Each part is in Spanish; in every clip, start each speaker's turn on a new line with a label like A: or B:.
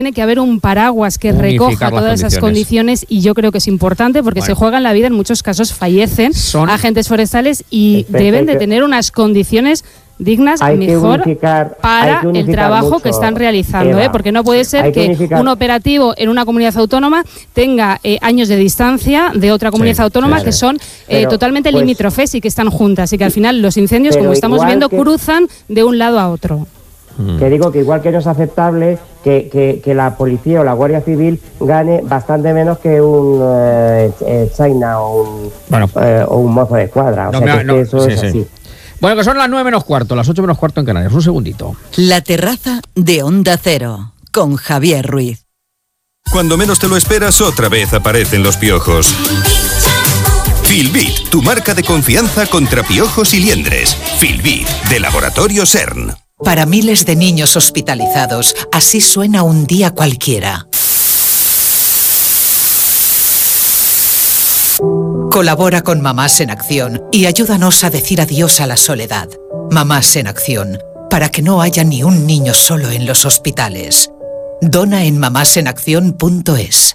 A: Tiene que haber un paraguas que recoja todas esas condiciones y yo creo que es importante porque se juegan la vida, en muchos casos fallecen agentes forestales y deben de tener unas condiciones dignas mejor para el trabajo que están realizando, porque no puede ser que un operativo en una comunidad autónoma tenga años de distancia de otra comunidad autónoma que son totalmente limítrofes y que están juntas y que al final los incendios, como estamos viendo, cruzan de un lado a otro.
B: Que digo que igual que no es aceptable que la policía o la Guardia Civil gane bastante menos que un China o un mozo de escuadra. O sea, que eso es así.
C: Bueno, que son las 9 menos cuarto, las 8 menos cuarto en Canarias. Un segundito.
D: La terraza de Onda Cero, con Javier Ruiz.
E: Cuando menos te lo esperas, otra vez aparecen los piojos. Filbit, tu marca de confianza contra piojos y liendres. Filbit, de Laboratorio CERN.
D: Para miles de niños hospitalizados, así suena un día cualquiera. Colabora con Mamás en Acción y ayúdanos a decir adiós a la soledad. Mamás en Acción, para que no haya ni un niño solo en los hospitales. Dona en mamásenacción.es.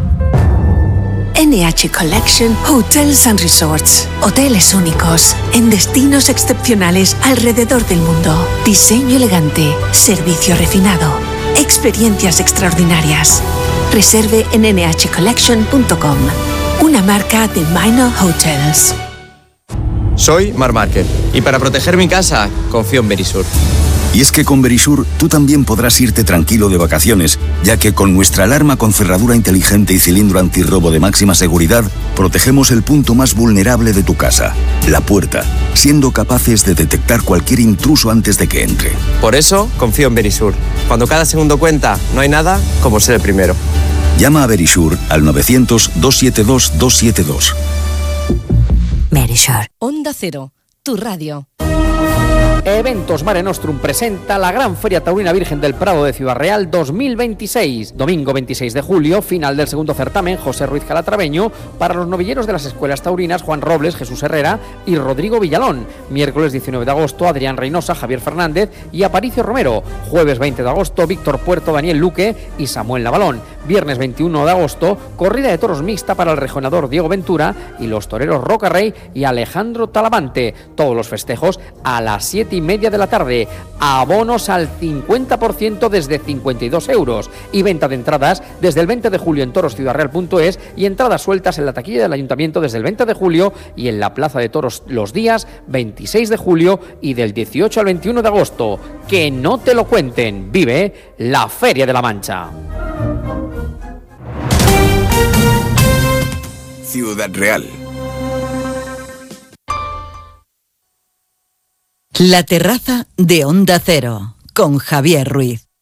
F: NH Collection Hotels and Resorts. Hoteles únicos, en destinos excepcionales alrededor del mundo. Diseño elegante, servicio refinado, experiencias extraordinarias. Reserve en nhcollection.com. Una marca de Minor Hotels.
G: Soy Marc Márquez y para proteger mi casa confío en Verisur.
H: Y es que con Verisur tú también podrás irte tranquilo de vacaciones, ya que con nuestra alarma con cerradura inteligente y cilindro antirrobo de máxima seguridad, protegemos el punto más vulnerable de tu casa, la puerta, siendo capaces de detectar cualquier intruso antes de que entre.
G: Por eso confío en Verisur. Cuando cada segundo cuenta, no hay nada como ser el primero.
H: Llama a Verisur al 900-272-272.
F: Verisur.
I: Onda Cero, tu radio.
C: Eventos Mare Nostrum presenta la Gran Feria Taurina Virgen del Prado de Ciudad Real 2026. Domingo 26 de julio, final del segundo certamen José Ruiz Calatraveño para los novilleros de las escuelas taurinas Juan Robles, Jesús Herrera y Rodrigo Villalón. Miércoles 19 de agosto, Adrián Reynosa, Javier Fernández y Aparicio Romero. Jueves 20 de agosto, Víctor Puerto, Daniel Luque y Samuel Navalón. Viernes 21 de agosto, corrida de toros mixta para el regionador Diego Ventura y los toreros Roca Rey y Alejandro Talavante. Todos los festejos a las 7:30 de la tarde. Abonos al 50% desde 52 euros. Y venta de entradas desde el 20 de julio en torosciudadreal.es y entradas sueltas en la taquilla del Ayuntamiento desde el 20 de julio y en la Plaza de Toros los días 26 de julio y del 18 al 21 de agosto. Que no te lo cuenten. Vive la Feria de la Mancha.
E: Ciudad Real.
D: La terraza de Onda Cero, con Javier Ruiz.